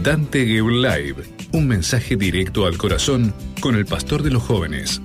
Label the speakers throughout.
Speaker 1: Dante Gebel Live, un mensaje directo al corazón con el pastor de los jóvenes.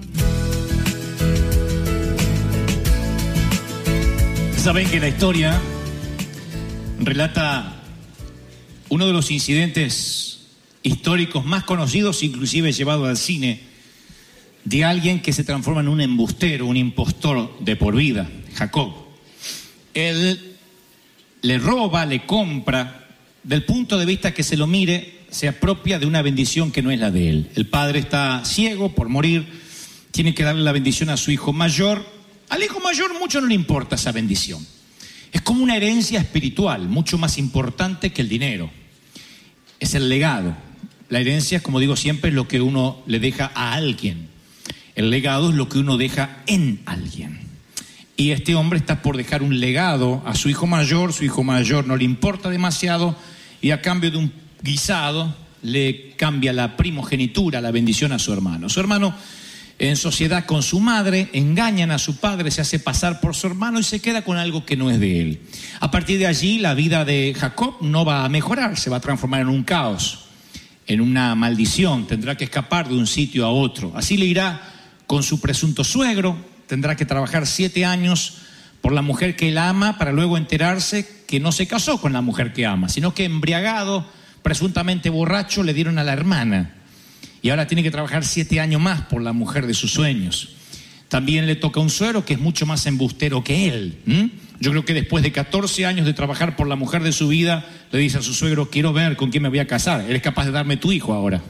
Speaker 2: Saben que la historia relata uno de los incidentes históricos más conocidos, inclusive llevado al cine, de alguien que se transforma en un embustero, un impostor de por vida, Jacob. Él le roba, le compra, del punto de vista que se lo mire, se apropia de una bendición que no es la de él. El padre está ciego por morir, tiene que darle la bendición a su hijo mayor. Al hijo mayor mucho no le importa esa bendición. Es como una herencia espiritual, mucho más importante que el dinero. Es el legado. La herencia, como digo siempre, es lo que uno le deja a alguien. El legado es lo que uno deja en alguien. Y este hombre está por dejar un legado a su hijo mayor no le importa demasiado, y a cambio de un guisado le cambia la primogenitura, la bendición a su hermano. Su hermano, en sociedad con su madre, engañan a su padre, se hace pasar por su hermano y se queda con algo que no es de él. A partir de allí, la vida de Jacob no va a mejorar, se va a transformar en un caos, en una maldición. Tendrá que escapar de un sitio a otro. Así le irá con su presunto suegro, tendrá que trabajar 7 años por la mujer que él ama, para luego enterarse que no se casó con la mujer que ama, sino que embriagado, presuntamente borracho, le dieron a la hermana. Y ahora tiene que trabajar 7 años más por la mujer de sus sueños. También le toca un suegro que es mucho más embustero que él. Yo creo que después de 14 años de trabajar por la mujer de su vida, le dice a su suegro: quiero ver con quién me voy a casar. Eres capaz de darme tu hijo ahora.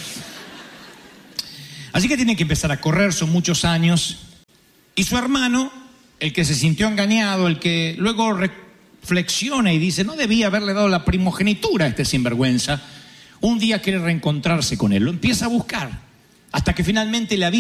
Speaker 2: Así que tiene que empezar a correr, son muchos años. Y su hermano, el que se sintió engañado, el que luego reflexiona y dice: no debía haberle dado la primogenitura a este sinvergüenza, un día quiere reencontrarse con él, lo empieza a buscar, hasta que finalmente le avisa